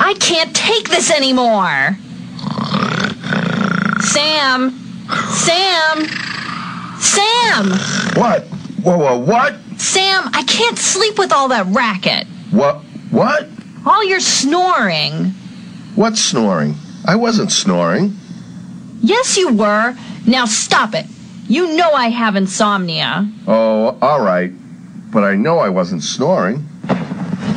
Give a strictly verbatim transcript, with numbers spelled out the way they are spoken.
I can't take this anymore. Sam. Sam. Sam. What? Whoa, whoa, what? Sam, I can't sleep with all that racket. What? What? All your snoring. What's snoring? I wasn't snoring. Yes, you were. Now stop it. You know I have insomnia. Oh, all right. But I know I wasn't snoring.